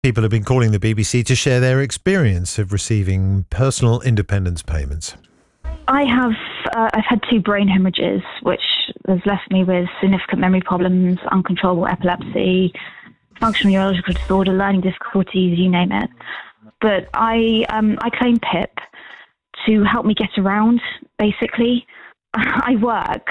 People have been calling the BBC to share their experience of receiving personal independence payments. I've had 2 brain hemorrhages, which has left me with significant memory problems, uncontrollable epilepsy, functional neurological disorder, learning difficulties, you name it. But I claim PIP to help me get around, basically. I work,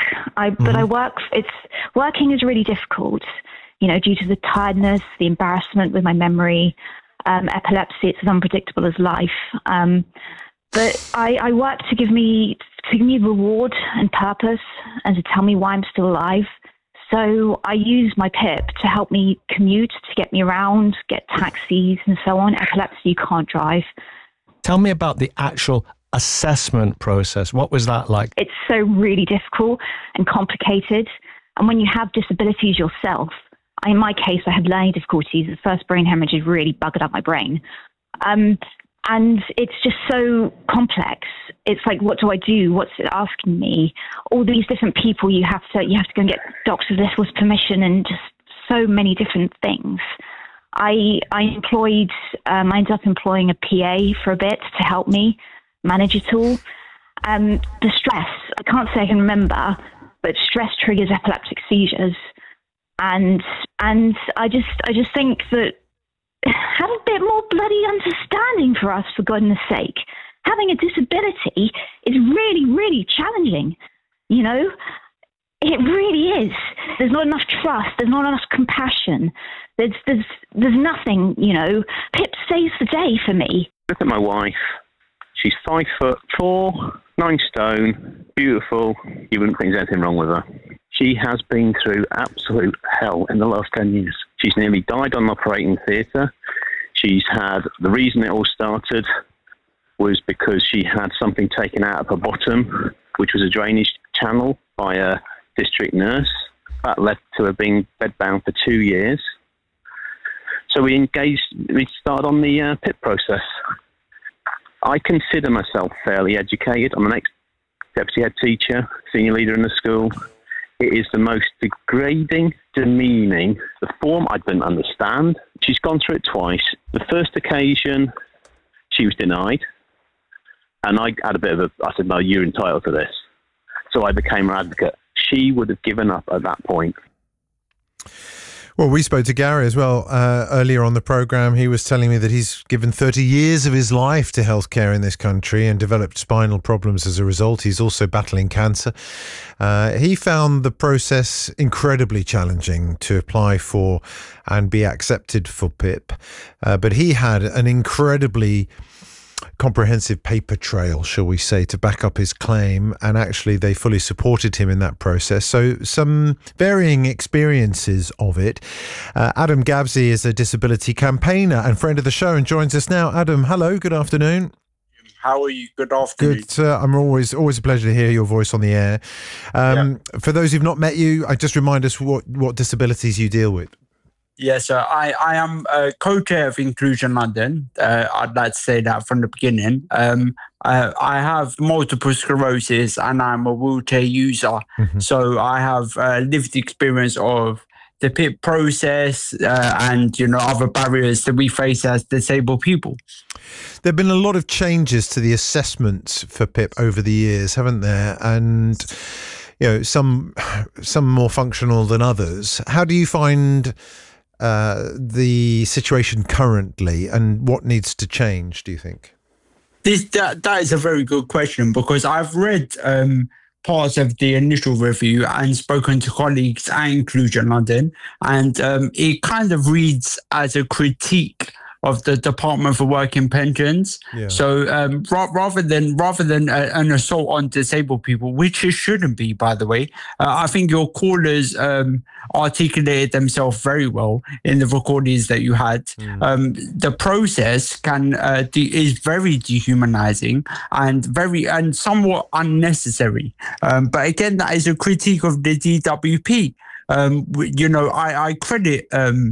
working is really difficult, due to the tiredness, the embarrassment with my memory, epilepsy. It's as unpredictable as life. But I work to give me reward and purpose, and to tell me why I'm still alive. So I use my PIP to help me commute, to get me around, get taxis and so on. Epilepsy, you can't drive. Tell me about the actual assessment process. What was that like? It's so really difficult and complicated. And when you have disabilities yourself, in my case, I had learning difficulties. The first brain hemorrhage had really buggered up my brain. And it's just so complex. It's like, what do I do? What's it asking me? All these different people you have to go and get Dr. Little's permission, and just so many different things. I ended up employing a PA for a bit to help me manage it all. The stress, I can't say I can remember, but stress triggers epileptic seizures. And I just think that have a bit more bloody understanding for us, for goodness sake. Having a disability is really, really challenging, It really is. There's not enough trust. There's not enough compassion. There's nothing, PIP saves the day for me. Look at my wife. She's 5'4", 9 stone, beautiful. You wouldn't think there's anything wrong with her. She has been through absolute hell in the last 10 years. She's nearly died on operating theatre. The reason it all started was because she had something taken out of her bottom, which was a drainage channel, by a district nurse. That led to her being bedbound for 2 years. So we started on the PIP process. I consider myself fairly educated. I'm an ex-deputy head teacher, senior leader in the school. It is the most degrading, demeaning. The form I didn't understand. She's gone through it twice. The first occasion, she was denied. And I had I said, no, you're entitled to this. So I became her advocate. She would have given up at that point. Well, we spoke to Gary as well earlier on the programme. He was telling me that he's given 30 years of his life to healthcare in this country and developed spinal problems as a result. He's also battling cancer. He found the process incredibly challenging to apply for and be accepted for PIP. But he had an incredibly comprehensive paper trail, shall we say, to back up his claim, and actually they fully supported him in that process. So some varying experiences of it. Adam Gabsy is a disability campaigner and friend of the show and joins us now. Adam, hello, good afternoon. How are you? Good afternoon. Good. I'm always a pleasure to hear your voice on the air. For those who've not met you, just remind us what disabilities you deal with. Yes, sir. I am co-chair of Inclusion London. I'd like to say that from the beginning. I have multiple sclerosis and I'm a wheelchair user. Mm-hmm. So I have lived experience of the PIP process and, other barriers that we face as disabled people. There have been a lot of changes to the assessment for PIP over the years, haven't there? And, some more functional than others. How do you find the situation currently, and what needs to change, do you think? That is a very good question, because I've read parts of the initial review and spoken to colleagues at Inclusion London, and it kind of reads as a critique of the Department for Work and Pensions. Yeah. So rather than an assault on disabled people, which it shouldn't be, by the way, I think your callers articulated themselves very well in the recordings that you had. The process is very dehumanizing and somewhat unnecessary. But again, that is a critique of the DWP. I credit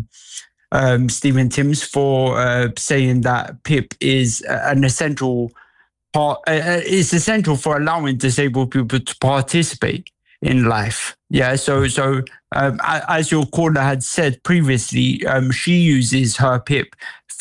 Stephen Timms for saying that PIP is an essential part. Is essential for allowing disabled people to participate in life. Yeah, as your caller had said previously, she uses her PIP